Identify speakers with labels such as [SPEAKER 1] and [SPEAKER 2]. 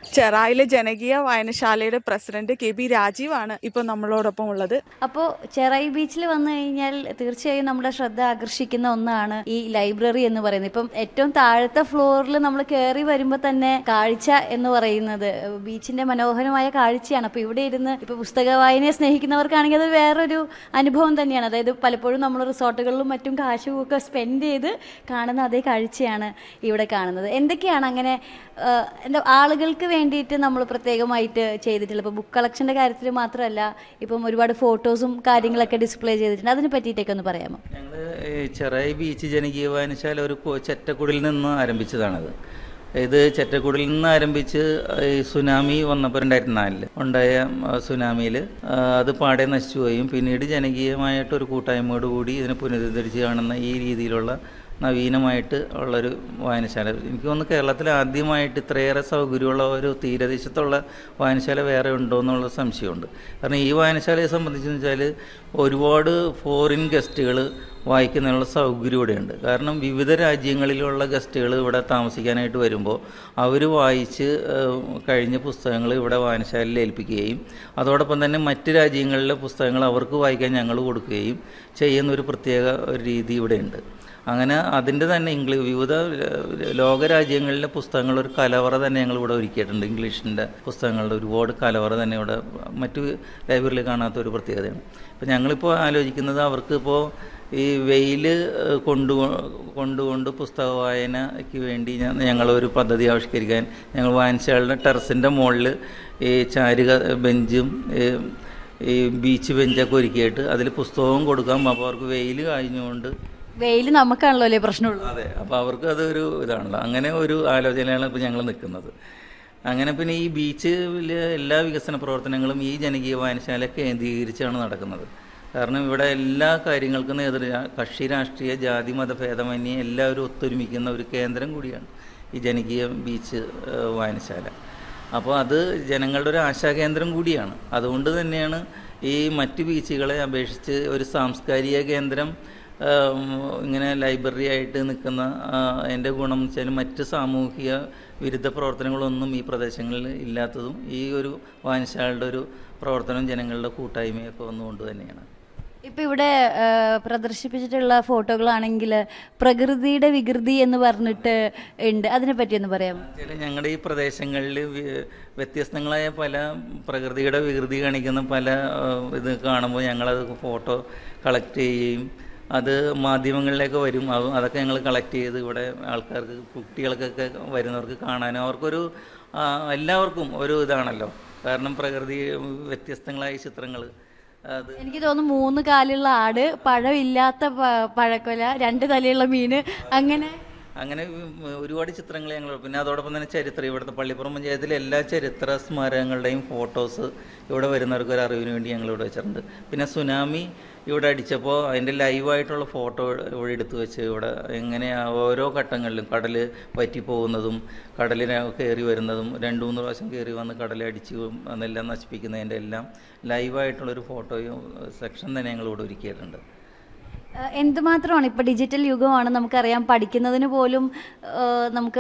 [SPEAKER 1] ചെറായിലെ ജനകീയ വായനശാലയുടെ president KB. രാജീവാണ് ഇപ്പോൾ നമ്മളോടൊപ്പം ഉള്ളത്.
[SPEAKER 2] അപ്പോൾ ചെറായി ബീച്ചിൽ വന്നു കഴിഞ്ഞാൽ തീർച്ചയായും നമ്മുടെ ശ്രദ്ധ ആകർഷിക്കുന്ന ഒന്നാണ് ഈ ലൈബ്രറി എന്ന് പറയുന്നത്. ഇപ്പം ഏറ്റവും താഴത്തെ ഫ്ലോറിൽ നമ്മൾ കയറി വരുമ്പോൾ തന്നെ കാഴ്ച എന്ന് പറയുന്നത് ബീച്ചിന്റെ മനോഹരമായ കാഴ്ചയാണ്. അപ്പോൾ ഇവിടെ ഇരുന്ന് ഇപ്പോൾ പുസ്തക വായനയെ സ്നേഹിക്കുന്നവർക്കാണെങ്കിൽ അത് വേറൊരു അനുഭവം തന്നെയാണ്. അതായത് പലപ്പോഴും നമ്മൾ റിസോർട്ടുകളിലും മറ്റും കാശുമൊക്കെ സ്പെൻഡ് ചെയ്ത് കാണുന്ന അതേ കാഴ്ചയാണ് ഇവിടെ കാണുന്നത്. എന്തൊക്കെയാണ് അങ്ങനെ എന്താ ആളുകൾക്ക് വേണ്ടിയിട്ട് നമ്മൾ പ്രത്യേകമായിട്ട് ചെയ്തിട്ടുള്ളത്? ഇപ്പോൾ ബുക്ക് കളക്ഷൻ്റെ കാര്യത്തിൽ മാത്രമല്ല, ഇപ്പം ഒരുപാട് ഫോട്ടോസും കാര്യങ്ങളൊക്കെ ഡിസ്പ്ലേ ചെയ്തിട്ടുണ്ട്. അതിനെ പറ്റിയിട്ടൊക്കെ ഒന്ന് പറയാമോ?
[SPEAKER 3] ഞങ്ങൾ ചെറായി ബീച്ച് ജനകീയ വായനശാല ഒരു ചെറ്റക്കുടിൽ നിന്ന് ആരംഭിച്ചതാണത്. ഇത് ചെറ്റക്കുടിൽ നിന്ന് ആരംഭിച്ച് ഈ സുനാമി വന്നപ്പോൾ 2004 ഉണ്ടായ സുനാമിയിൽ അത് പാടെ നശിച്ചു പോയും പിന്നീട് ജനകീയമായിട്ടൊരു കൂട്ടായ്മയോടുകൂടി ഇതിനെ പുനരുദ്ധരിച്ച് കാണുന്ന ഈ രീതിയിലുള്ള നവീനമായിട്ട് ഉള്ളൊരു വായനശാല. എനിക്ക് തോന്നുന്നു കേരളത്തിൽ ആദ്യമായിട്ട് ഇത്രയേറെ സൗകര്യമുള്ള ഒരു തീരദേശത്തുള്ള വായനശാല വേറെ ഉണ്ടോ എന്നുള്ള സംശയമുണ്ട്. കാരണം ഈ വായനശാലയെ സംബന്ധിച്ചെന്ന് വെച്ചാൽ ഒരുപാട് ഫോറിൻ ഗസ്റ്റുകൾ വായിക്കുന്നതിനുള്ള സൗകര്യം ഇവിടെയുണ്ട്. കാരണം വിവിധ രാജ്യങ്ങളിലുള്ള ഗസ്റ്റുകൾ ഇവിടെ താമസിക്കാനായിട്ട് വരുമ്പോൾ അവർ വായിച്ച് കഴിഞ്ഞ പുസ്തകങ്ങൾ ഇവിടെ വായനശാലയിൽ ഏൽപ്പിക്കുകയും അതോടൊപ്പം തന്നെ മറ്റ് രാജ്യങ്ങളിലെ പുസ്തകങ്ങൾ അവർക്ക് വായിക്കാൻ ഞങ്ങൾ കൊടുക്കുകയും ചെയ്യുന്നൊരു പ്രത്യേക ഒരു രീതി ഇവിടെയുണ്ട്. അങ്ങനെ അതിൻ്റെ തന്നെ വിവിധ ലോകരാജ്യങ്ങളിലെ പുസ്തകങ്ങൾ ഒരു കലവറ തന്നെ ഞങ്ങൾ ഇവിടെ ഒരുക്കിയിട്ടുണ്ട്. ഇംഗ്ലീഷിൻ്റെ പുസ്തകങ്ങളുടെ ഒരുപാട് കലവറ തന്നെ ഇവിടെ മറ്റു ലൈബ്രറിയിൽ കാണാത്ത ഒരു പ്രത്യേകതയാണ്. ഇപ്പം ഞങ്ങളിപ്പോൾ ആലോചിക്കുന്നത് അവർക്കിപ്പോൾ ഈ വെയിൽ കൊണ്ടുകൊണ്ട് പുസ്തക വായനയ്ക്ക് വേണ്ടി ഞങ്ങളൊരു പദ്ധതി ആവിഷ്കരിക്കാൻ ഞങ്ങൾ വായനശാലയുടെ ടെറസിൻ്റെ മുകളിൽ ഈ ചാരുക ബെഞ്ചും ഈ ബീച്ച് ബെഞ്ചൊക്കെ ഒരുക്കിയിട്ട് അതിൽ പുസ്തകവും കൊടുക്കാം. അപ്പോൾ അവർക്ക് വെയിൽ കഴിഞ്ഞുകൊണ്ട്
[SPEAKER 2] വെയിൽ നമുക്കാണല്ലോ അല്ലേ പ്രശ്നമുള്ളൂ.
[SPEAKER 3] അതെ, അപ്പോൾ അവർക്ക് അതൊരു ഇതാണല്ലോ. അങ്ങനെ ഒരു ആലോചനയാണ് ഇപ്പോൾ ഞങ്ങൾ നിൽക്കുന്നത്. അങ്ങനെ പിന്നെ ഈ ബീച്ചിൽ എല്ലാ വികസന പ്രവർത്തനങ്ങളും ഈ ജനകീയ വായനശാല കേന്ദ്രീകരിച്ചാണ് നടക്കുന്നത്. കാരണം ഇവിടെ എല്ലാ കാര്യങ്ങൾക്കും കക്ഷി രാഷ്ട്രീയ ജാതി മത ഭേദമന്യേ എല്ലാവരും ഒത്തൊരുമിക്കുന്ന ഒരു കേന്ദ്രം കൂടിയാണ് ഈ ജനകീയ ബീച്ച് വായനശാല. അപ്പോൾ അത് ജനങ്ങളുടെ ഒരു ആശാകേന്ദ്രം കൂടിയാണ്. അതുകൊണ്ട് തന്നെയാണ് ഈ മറ്റ് ബീച്ചുകളെ അപേക്ഷിച്ച് ഒരു സാംസ്കാരിക കേന്ദ്രം ഇങ്ങനെ ലൈബ്രറി ആയിട്ട് നിൽക്കുന്ന അതിൻ്റെ ഗുണം എന്ന് വെച്ചാൽ മറ്റ് സാമൂഹിക വിരുദ്ധ പ്രവർത്തനങ്ങളൊന്നും ഈ പ്രദേശങ്ങളിൽ ഇല്ലാത്തതും ഈ ഒരു വായനശാലയുടെ ഒരു പ്രവർത്തനം ജനങ്ങളുടെ കൂട്ടായ്മയൊക്കെ വന്നുകൊണ്ട് തന്നെയാണ്.
[SPEAKER 2] ഇപ്പം ഇവിടെ പ്രദർശിപ്പിച്ചിട്ടുള്ള ഫോട്ടോകളാണെങ്കിൽ പ്രകൃതിയുടെ വികൃതി എന്ന് പറഞ്ഞിട്ട് ഉണ്ട്. അതിനെപ്പറ്റി ഒന്ന് പറയാമോ?
[SPEAKER 3] ഞങ്ങളുടെ ഈ പ്രദേശങ്ങളിൽ വ്യത്യസ്തങ്ങളായ പല പ്രകൃതിയുടെ വികൃതി കാണിക്കുന്ന പല ഇത് കാണുമ്പോൾ ഞങ്ങളത് ഫോട്ടോ കളക്ട് ചെയ്യുകയും അത് മാധ്യമങ്ങളിലേക്ക് വരും. അതൊക്കെ ഞങ്ങൾ കളക്ട് ചെയ്ത് ഇവിടെ ആൾക്കാർക്ക് കുട്ടികൾക്കൊക്കെ വരുന്നവർക്ക് കാണാനും അവർക്കൊരു എല്ലാവർക്കും ഒരു ഇതാണല്ലോ. കാരണം പ്രകൃതി വ്യത്യസ്തങ്ങളായ ചിത്രങ്ങൾ അത്
[SPEAKER 2] എനിക്ക് തോന്നുന്നു 3 കാലുള്ള ആട്, പഴമില്ലാത്ത പഴക്കൊല, 2 തലയുള്ള മീൻ,
[SPEAKER 3] അങ്ങനെ ഒരുപാട് ചിത്രങ്ങൾ ഞങ്ങൾ പിന്നെ അതോടൊപ്പം തന്നെ ചരിത്രം ഇവിടുത്തെ പള്ളിപ്പുറം പഞ്ചായത്തിലെ എല്ലാ ചരിത്ര സ്മാരകങ്ങളുടെയും ഫോട്ടോസ് ഇവിടെ വരുന്നവർക്ക് ഒരു അറിവിന് വേണ്ടി ഞങ്ങൾ ഇവിടെ വെച്ചിട്ടുണ്ട്. പിന്നെ സുനാമി ഇവിടെ അടിച്ചപ്പോൾ അതിൻ്റെ ലൈവായിട്ടുള്ള ഫോട്ടോ ഇവിടെ എടുത്തു വെച്ച് ഇവിടെ എങ്ങനെയാണ് ഓരോ ഘട്ടങ്ങളിലും കടൽ വറ്റിപ്പോകുന്നതും കടലിനെ കയറി വരുന്നതും 2-3 പ്രാവശ്യം കയറി വന്ന് കടലെ അടിച്ച് അതെല്ലാം നശിപ്പിക്കുന്നതിൻ്റെ എല്ലാം ലൈവായിട്ടുള്ളൊരു ഫോട്ടോയും സെക്ഷൻ തന്നെ ഞങ്ങൾ ഇവിടെ ഒരുക്കിയിട്ടുണ്ട്.
[SPEAKER 2] എന്തുമാത്രമാണ് ഇപ്പം ഡിജിറ്റൽ യുഗമാണ്, നമുക്കറിയാം. പഠിക്കുന്നതിന് പോലും നമുക്ക്